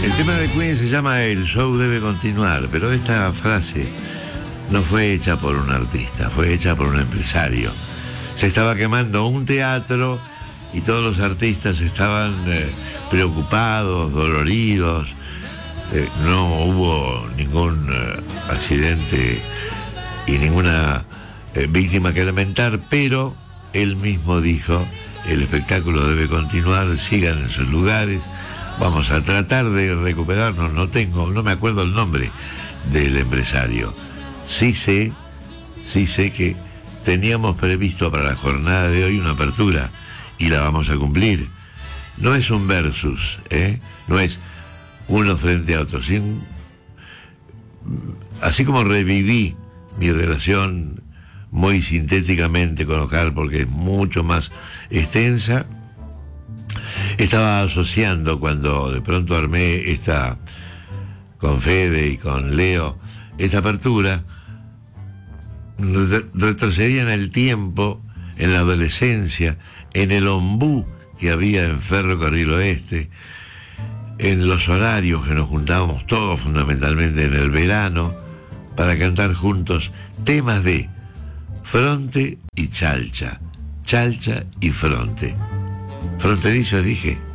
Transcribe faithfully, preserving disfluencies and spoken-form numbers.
El tema de Queen se llama El show debe continuar, pero esta frase no fue hecha por un artista, fue hecha por un empresario. Se estaba quemando un teatro y todos los artistas estaban eh, preocupados, doloridos. Eh, no hubo ningún eh, accidente y ninguna eh, víctima que lamentar, pero él mismo dijo: el espectáculo debe continuar, sigan en sus lugares, vamos a tratar de recuperarnos. No tengo, no me acuerdo el nombre del empresario. Sí sé, sí sé que teníamos previsto para la jornada de hoy una apertura y la vamos a cumplir. No es un versus, ¿eh? No es uno frente a otro. Sin, así como reviví mi relación muy sintéticamente con Ojal, porque es mucho más extensa, estaba asociando cuando de pronto armé esta, con Fede y con Leo, esta apertura, retrocedía en el tiempo, en la adolescencia, en el ombú que había en Ferrocarril Oeste, en los horarios que nos juntábamos todos, fundamentalmente en el verano, para cantar juntos temas de Fronte y Chalcha, Chalcha y Fronte. Fronterizo dije.